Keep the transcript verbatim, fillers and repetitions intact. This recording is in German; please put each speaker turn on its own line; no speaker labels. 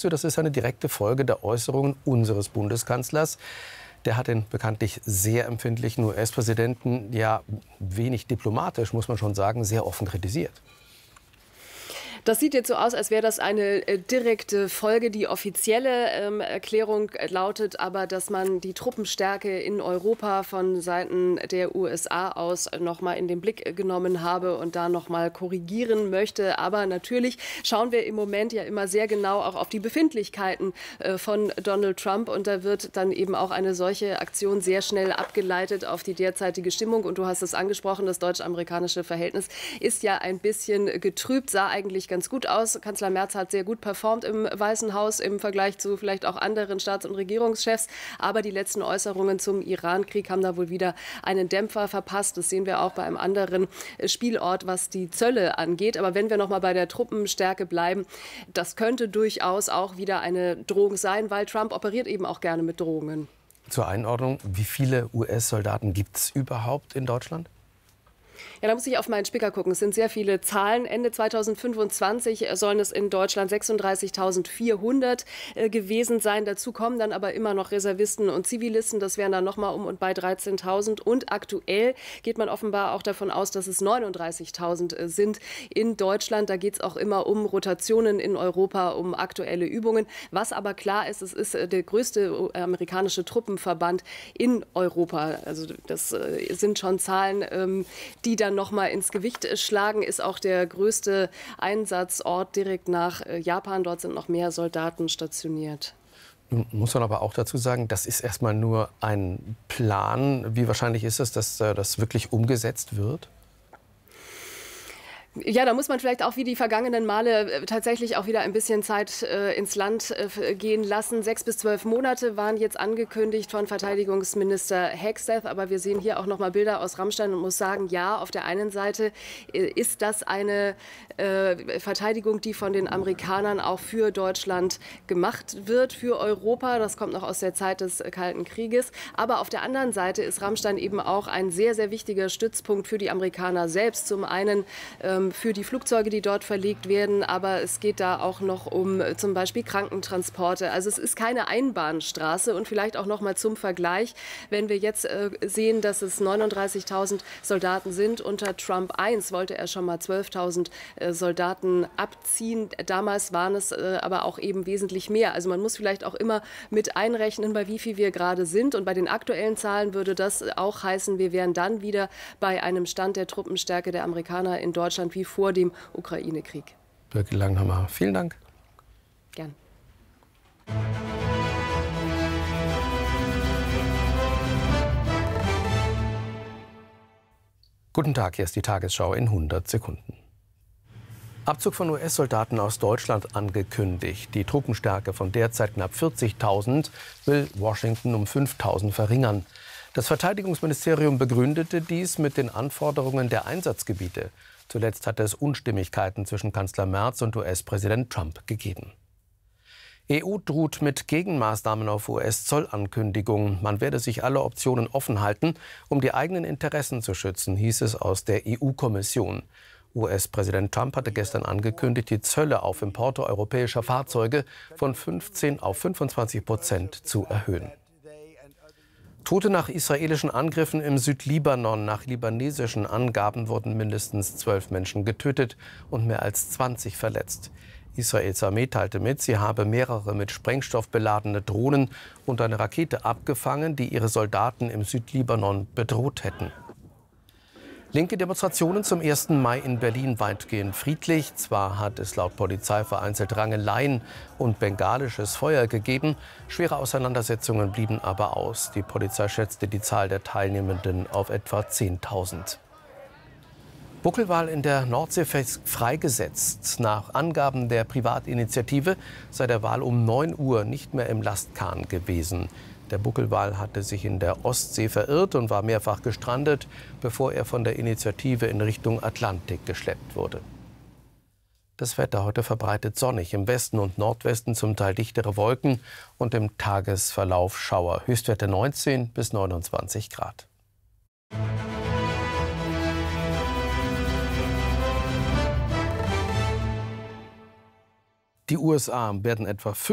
sagst du, das ist eine direkte Folge der Äußerungen unseres Bundeskanzlers. Der hat den bekanntlich sehr empfindlichen U S-Präsidenten, ja wenig diplomatisch, muss man schon sagen, sehr offen kritisiert.
Das sieht jetzt so aus, als wäre das eine äh, direkte Folge. Die offizielle ähm, Erklärung lautet aber, dass man die Truppenstärke in Europa von Seiten der U S A aus noch mal in den Blick genommen habe und da noch mal korrigieren möchte. Aber natürlich schauen wir im Moment ja immer sehr genau auch auf die Befindlichkeiten äh, von Donald Trump. Und da wird dann eben auch eine solche Aktion sehr schnell abgeleitet auf die derzeitige Stimmung. Und du hast es angesprochen, das deutsch-amerikanische Verhältnis ist ja ein bisschen getrübt, sah eigentlich ganz gut aus. Kanzler Merz hat sehr gut performt im Weißen Haus im Vergleich zu vielleicht auch anderen Staats- und Regierungschefs. Aber die letzten Äußerungen zum Iran-Krieg haben da wohl wieder einen Dämpfer verpasst. Das sehen wir auch bei einem anderen Spielort, was die Zölle angeht. Aber wenn wir noch mal bei der Truppenstärke bleiben, das könnte durchaus auch wieder eine Drohung sein, weil Trump operiert eben auch gerne mit Drohungen.
Zur Einordnung, wie viele U S-Soldaten gibt es überhaupt in Deutschland?
Ja, da muss ich auf meinen Spicker gucken. Es sind sehr viele Zahlen. Ende zweitausendfünfundzwanzig sollen es in Deutschland sechsunddreißigtausendvierhundert äh, gewesen sein. Dazu kommen dann aber immer noch Reservisten und Zivilisten. Das wären dann noch mal um und bei dreizehntausend. Und aktuell geht man offenbar auch davon aus, dass es neununddreißigtausend äh, sind in Deutschland. Da geht es auch immer um Rotationen in Europa, um aktuelle Übungen. Was aber klar ist, es ist äh, der größte äh, amerikanische Truppenverband in Europa. Also das äh, sind schon Zahlen, ähm, die dann noch mal ins Gewicht schlagen, ist auch der größte Einsatzort direkt nach Japan. Dort sind noch mehr Soldaten stationiert.
Nun muss man aber auch dazu sagen, das ist erstmal nur ein Plan. Wie wahrscheinlich ist es, dass das wirklich umgesetzt wird?
Ja, da muss man vielleicht auch wie die vergangenen Male tatsächlich auch wieder ein bisschen Zeit äh, ins Land äh, gehen lassen. Sechs bis zwölf Monate waren jetzt angekündigt von Verteidigungsminister Hegseth. Aber wir sehen hier auch noch mal Bilder aus Ramstein und muss sagen, ja, auf der einen Seite äh, ist das eine äh, Verteidigung, die von den Amerikanern auch für Deutschland gemacht wird, für Europa. Das kommt noch aus der Zeit des Kalten Krieges. Aber auf der anderen Seite ist Ramstein eben auch ein sehr, sehr wichtiger Stützpunkt für die Amerikaner selbst. Zum einen ähm, für die Flugzeuge, die dort verlegt werden, aber es geht da auch noch um äh, zum Beispiel Krankentransporte. Also es ist keine Einbahnstraße. Und vielleicht auch noch mal zum Vergleich, wenn wir jetzt äh, sehen, dass es neununddreißigtausend Soldaten sind. Unter Trump eins wollte er schon mal zwölftausend äh, Soldaten abziehen. Damals waren es äh, aber auch eben wesentlich mehr. Also man muss vielleicht auch immer mit einrechnen, bei wie viel wir gerade sind. Und bei den aktuellen Zahlen würde das auch heißen, wir wären dann wieder bei einem Stand der Truppenstärke der Amerikaner in Deutschland wie vor dem Ukraine-Krieg.
Birgit Langhammer, vielen Dank.
Gern.
Guten Tag, hier ist die Tagesschau in hundert Sekunden. Abzug von U S-Soldaten aus Deutschland angekündigt. Die Truppenstärke von derzeit knapp vierzigtausend will Washington um fünftausend verringern. Das Verteidigungsministerium begründete dies mit den Anforderungen der Einsatzgebiete. Zuletzt hatte es Unstimmigkeiten zwischen Kanzler Merz und U S-Präsident Trump gegeben. E U droht mit Gegenmaßnahmen auf U S-Zollankündigungen. Man werde sich alle Optionen offen halten, um die eigenen Interessen zu schützen, hieß es aus der E U-Kommission. U S-Präsident Trump hatte gestern angekündigt, die Zölle auf Importe europäischer Fahrzeuge von fünfzehn auf fünfundzwanzig Prozent zu erhöhen. Tote nach israelischen Angriffen im Südlibanon. Nach libanesischen Angaben wurden mindestens zwölf Menschen getötet und mehr als zwanzig verletzt. Israels Armee teilte mit, sie habe mehrere mit Sprengstoff beladene Drohnen und eine Rakete abgefangen, die ihre Soldaten im Südlibanon bedroht hätten. Linke Demonstrationen zum ersten Mai in Berlin weitgehend friedlich. Zwar hat es laut Polizei vereinzelt Rangeleien und bengalisches Feuer gegeben. Schwere Auseinandersetzungen blieben aber aus. Die Polizei schätzte die Zahl der Teilnehmenden auf etwa zehntausend. Buckelwal in der Nordsee freigesetzt. Nach Angaben der Privatinitiative sei der Wal um neun Uhr nicht mehr im Lastkahn gewesen. Der Buckelwal hatte sich in der Ostsee verirrt und war mehrfach gestrandet, bevor er von der Initiative in Richtung Atlantik geschleppt wurde. Das Wetter heute verbreitet sonnig, im Westen und Nordwesten zum Teil dichtere Wolken und im Tagesverlauf Schauer. Höchstwerte neunzehn bis neunundzwanzig Grad. Die U S A werden etwa